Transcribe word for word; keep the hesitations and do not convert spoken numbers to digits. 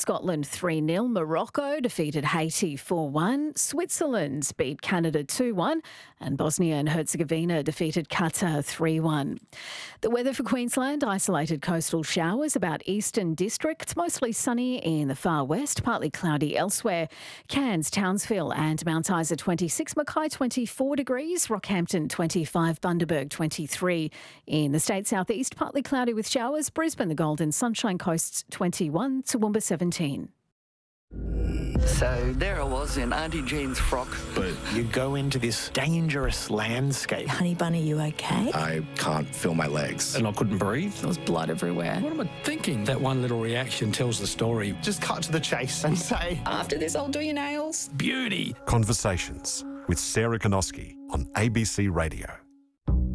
Scotland three nil. Morocco defeated Haiti four one. Switzerland beat Canada two one. And Bosnia and Herzegovina defeated Qatar three one. The weather for Queensland: isolated coastal showers about eastern districts, mostly sunny in the far west, partly cloudy elsewhere. Cairns, Townsville and Mount Isa twenty-six, Mackay twenty-four degrees, Rockhampton twenty-five, Bundaberg twenty-three. In the state southeast, partly cloudy with showers. Brisbane, the Golden Sunshine Coast's twenty-one, Toowoomba seventeen. So there I was in Auntie Jean's frock. But you go into this dangerous landscape. Honey Bunny, you okay? I can't feel my legs. And I couldn't breathe. There was blood everywhere. What am I thinking? That one little reaction tells the story. Just cut to the chase and say, After this, I'll do your nails. Beauty. Conversations with Sarah Konoski on A B C Radio.